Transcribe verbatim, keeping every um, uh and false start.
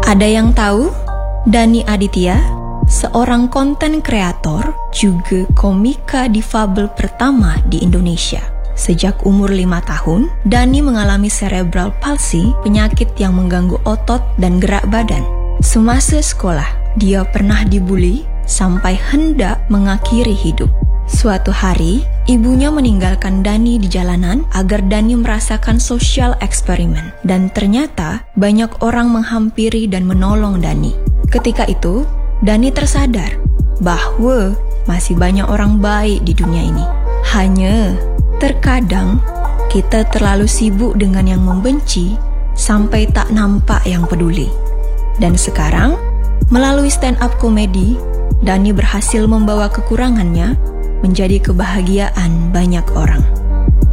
Ada yang tahu? Dani Aditya, seorang konten kreator, juga komika difabel pertama di Indonesia. Sejak umur lima tahun, Dani mengalami cerebral palsy, penyakit yang mengganggu otot dan gerak badan. Semasa sekolah, dia pernah dibully sampai hendak mengakhiri hidup. Suatu hari, ibunya meninggalkan Dani di jalanan agar Dani merasakan social eksperimen. Dan ternyata banyak orang menghampiri dan menolong Dani. Ketika itu, Dani tersadar bahwa masih banyak orang baik di dunia ini. Hanya terkadang kita terlalu sibuk dengan yang membenci sampai tak nampak yang peduli. Dan sekarang, melalui stand-up komedi, Dani berhasil membawa kekurangannya menjadi kebahagiaan banyak orang.